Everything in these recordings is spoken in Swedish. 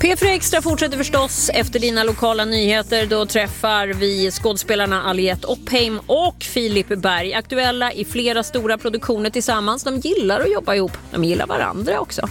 P4 Extra fortsätter förstås efter dina lokala nyheter. Då träffar vi skådespelarna Aliette Oppheim och Filip Berg. Aktuella i flera stora produktioner tillsammans. De gillar att jobba ihop. De gillar varandra också.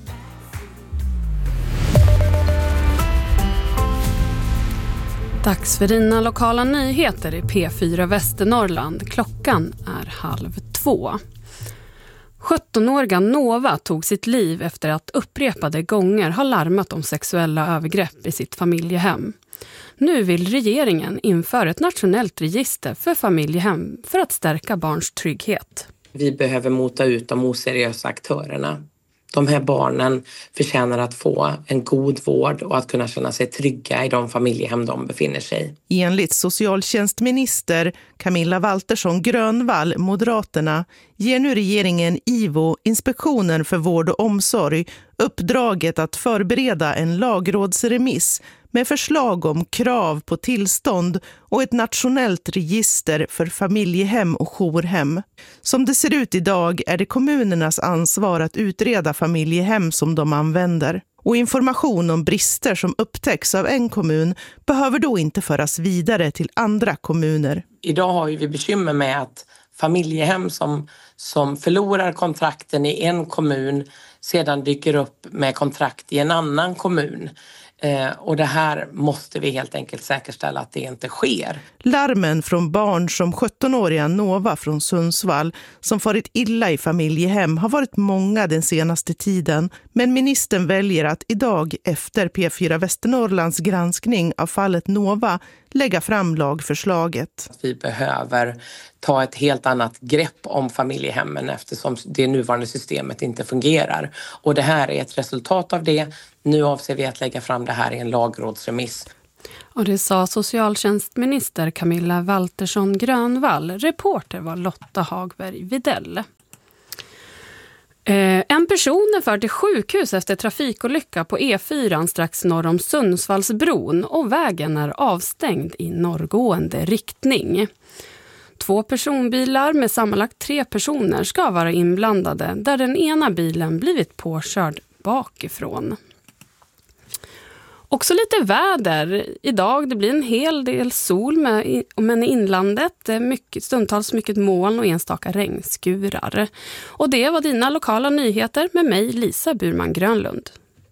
Dags för dina lokala nyheter i P4 Västernorrland. Klockan är 1:30. 17-åriga Nova tog sitt liv efter att upprepade gånger ha larmat om sexuella övergrepp i sitt familjehem. Nu vill regeringen införa ett nationellt register för familjehem för att stärka barns trygghet. Vi behöver mota ut de oseriösa aktörerna. De här barnen förtjänar att få en god vård och att kunna känna sig trygga i de familjehem de befinner sig i. Enligt socialtjänstminister Camilla Waltersson Grönvall, Moderaterna, ger nu regeringen IVO, Inspektionen för vård och omsorg, uppdraget att förbereda en lagrådsremiss med förslag om krav på tillstånd och ett nationellt register för familjehem och jourhem. Som det ser ut idag är det kommunernas ansvar att utreda familjehem som de använder. Och information om brister som upptäcks av en kommun behöver då inte föras vidare till andra kommuner. Idag har vi bekymmer med att familjehem som förlorar kontrakten i en kommun sedan dyker upp med kontrakt i en annan kommun. Och det här måste vi helt enkelt säkerställa att det inte sker. Larmen från barn som 17-åriga Nova från Sundsvall som farit illa i familjehem har varit många den senaste tiden. Men ministern väljer att idag efter P4 Västernorrlands granskning av fallet Nova lägga fram lagförslaget. Vi behöver ta ett helt annat grepp om familjehemmen eftersom det nuvarande systemet inte fungerar. Och det här är ett resultat av det. Nu avser vi att lägga fram det här i en lagrådsremiss. Och det sa socialtjänstminister Camilla Waltersson Grönvall. Reporter var Lotta Hagberg Videll. En person är förd till sjukhus efter trafikolycka på E4 strax norr om Sundsvallsbron och vägen är avstängd i norrgående riktning. 2 personbilar med sammanlagt 3 personer ska vara inblandade där den ena bilen blivit påkörd bakifrån. Också lite väder. Idag det blir en hel del sol men i inlandet stundtals mycket moln och enstaka regnskurar. Och det var dina lokala nyheter med mig Lisa Burman Grönlund.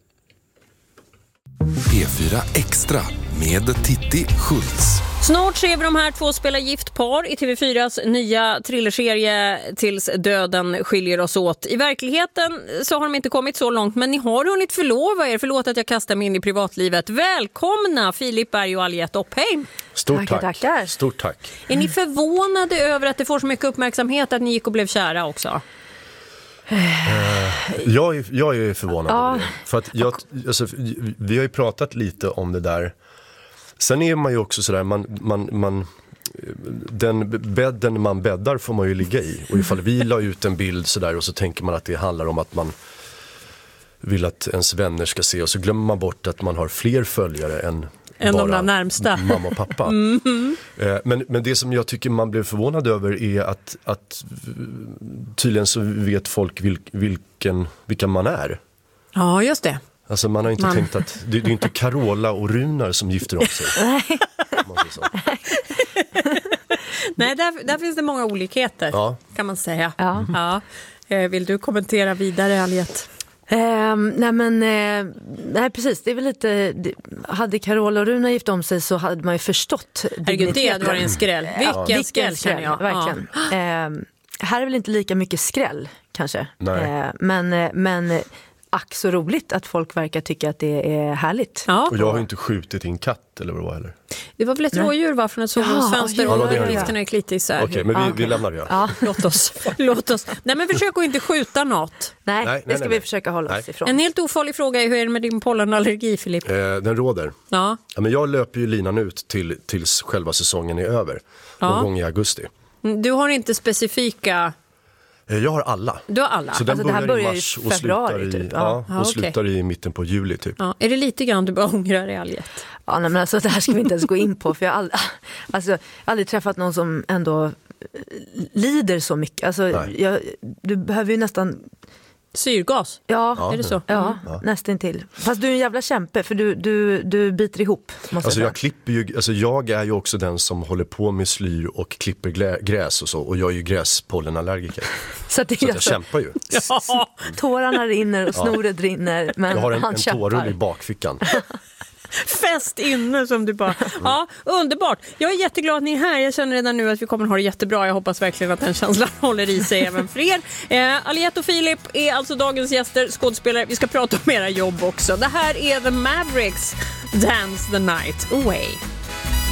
P4 Extra med Titti Schultz. Snart ser vi de här 2 spela gift par i TV4s nya thrillerserie Tills döden skiljer oss åt. I verkligheten så har de inte kommit så långt, men ni har hunnit förlova er. Förlåt att jag kastar mig in i privatlivet. Välkomna Filip Berg och Aliette Oppheim. Stort tack. Tackar. Stort tack. Är ni förvånade över att det får så mycket uppmärksamhet att ni gick och blev kära också? Jag är förvånad över det. För att vi har ju pratat lite om det där. Sen är man ju också sådär, den bädden man bäddar får man ju ligga i. Och ifall vi la ut en bild sådär och så tänker man att det handlar om att man vill att ens vänner ska se och så glömmer man bort att man har fler följare än bara de närmsta. Mamma och pappa. Men det som jag tycker man blev förvånad över är att tydligen så vet folk vilka man är. Ja, just det. Alltså man har inte tänkt att det är inte Carola och Runar som gifter om sig. Nej, där finns det många olikheter kan man säga. Ja. Vill du kommentera vidare, Aliette? Nej, precis. Det är väl lite... Hade Carola och Runa gift om sig så hade man ju förstått... Herregud, det var en skräll. Vilken skräll känner jag. Verkligen. Här är väl inte lika mycket skräll, kanske. Nej. Men ack så roligt att folk verkar tycka att det är härligt. Ja. Och jag har ju inte skjutit in katt eller vad det var heller. Det var väl ett rådjur från ett sovrumsfönster och gifterna är lite isär. Okej, men vi lämnar det. Ja, låt oss. Nej, men försök att inte skjuta något. Nej, det ska vi försöka hålla oss ifrån. En helt ofarlig fråga är hur är det med din pollenallergi, Filip? Den råder. Ja, men jag löper ju linan ut tills själva säsongen är över. Någon gång i augusti. Du har inte specifika... Jag har alla. Du har alla. Så den börjar i mars och februari, slutar i mitten på juli typ. Ja. Är det lite grann du bara ångrar i Aliette? Ja, men alltså det här ska vi inte ens gå in på för jag har aldrig träffat någon som ändå lider så mycket. Alltså du behöver ju nästan Syrgas? Ja, är det så? Ja, nästan till. Fast du är en jävla kämpe för du biter ihop. Alltså jag klipper ju, alltså jag är ju också den som håller på med slyr och klipper gräs och så. Och jag är ju gräspollenallergiker. Så att jag kämpar ju. Ja. Tårarna rinner och snoret rinner. Men jag har en kämpar. tårull i bakfickan. Fäst inne som du bara... Ja, underbart. Jag är jätteglad att ni är här. Jag känner redan nu att vi kommer att ha det jättebra. Jag hoppas verkligen att den känslan håller i sig även för er. Aliette och Filip är alltså dagens gäster, skådespelare. Vi ska prata om era jobb också. Det här är The Mavericks, Dance the Night Away.